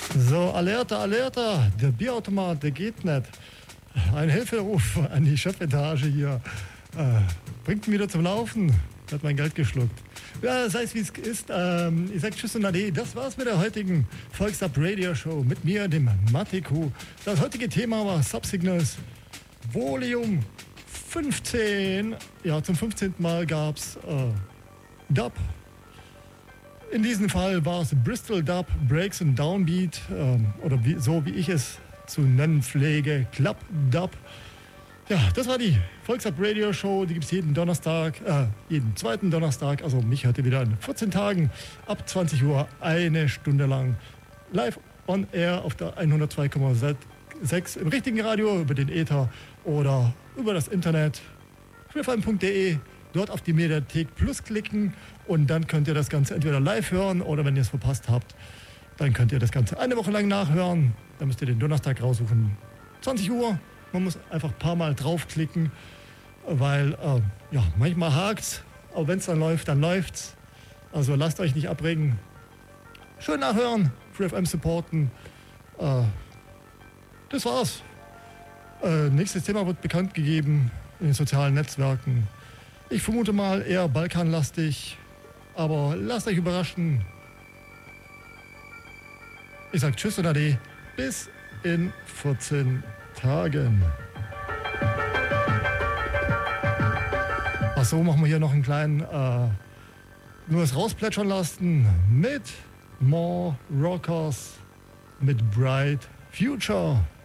So, Alerta, Alerta, der Bierautomat, der geht nicht. Ein Hilferuf an die Chefetage hier. Bringt ihn wieder zum Laufen. Hat mein Geld geschluckt. Ja, sei es wie es ist. Ich sag Tschüss und Ade. Das war's mit der heutigen Volksab Radio Show mit mir, dem Matiku. Das heutige Thema war Subsignals Volume 15. Ja, zum 15. Mal gab's Dub. In diesem Fall war es Bristol Dub, Breaks and Downbeat, oder so wie ich es zu nennen pflege, Club Dub. Ja, das war die Volksab Radio Show, die gibt es jeden zweiten Donnerstag, also mich hört ihr wieder in 14 Tagen, ab 20 Uhr, eine Stunde lang, live on air auf der 102,6 im richtigen Radio, über den Äther oder über das Internet, freefm.de, dort auf die Mediathek Plus klicken und dann könnt ihr das Ganze entweder live hören oder wenn ihr es verpasst habt, dann könnt ihr das Ganze eine Woche lang nachhören, dann müsst ihr den Donnerstag raussuchen, 20 Uhr. Man muss einfach ein paar Mal draufklicken, weil manchmal hakt's, aber wenn es dann läuft's. Also lasst euch nicht abregen. Schön nachhören, FreeFM supporten. Das war's. Nächstes Thema wird bekannt gegeben in den sozialen Netzwerken. Ich vermute mal eher balkanlastig, aber lasst euch überraschen. Ich sag Tschüss und Ade, bis in 14 Tagen. Achso, machen wir hier noch einen kleinen, nur das rausplätschern lassen mit More Rockers, mit Bright Future.